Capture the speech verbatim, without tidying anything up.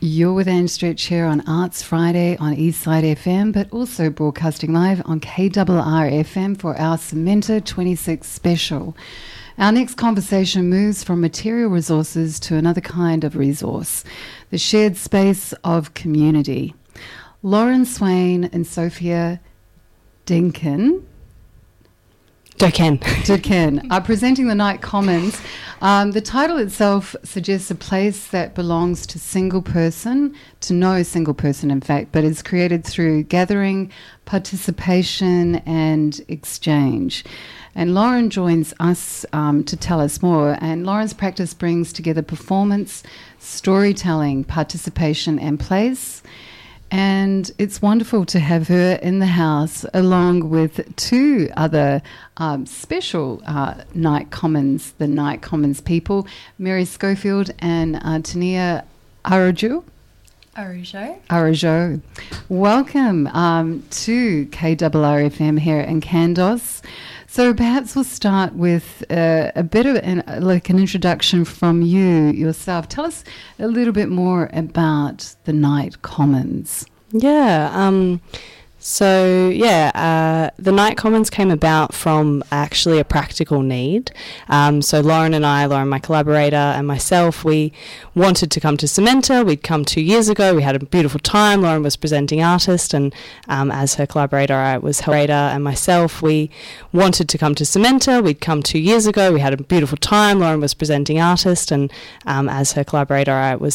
You're with Anne Stretch here on Arts Friday on Eastside F M, but also broadcasting live on K R R F M for our Cementa twenty-six special. Our next conversation moves from material resources to another kind of resource, the shared space of community. Lauren Swain and Sophia Denkin Doken. Doken are presenting the Night Commons. Um, the title itself suggests a place that belongs to single person, to no single person in fact, but is created through gathering, participation and exchange. And Lauren joins us um, to tell us more. And Lauren's practice brings together performance, storytelling, participation and place. And it's wonderful to have her in the house along with two other um, special uh, Night Commons, the Night Commons people, Mary Schofield and uh, Tania Araujo. Araujo. Araujo. Welcome um, to K R R F M here in Kandos. So perhaps we'll start with uh, a bit of an, like an introduction from you yourself. Tell us a little bit more about the Night Commons. Yeah. Um, so, yeah, uh, the Night Commons came about from actually a practical need. Um, so Lauren and I, Lauren, my collaborator, and myself, we wanted to come to Cementa. We'd come two years ago. We had a beautiful time. Lauren was presenting artist, and um, as her collaborator, I was her collaborator, and myself, we wanted to come to Cementa. We'd come two years ago. We had a beautiful time. Lauren was presenting artist, and um, as her collaborator, I was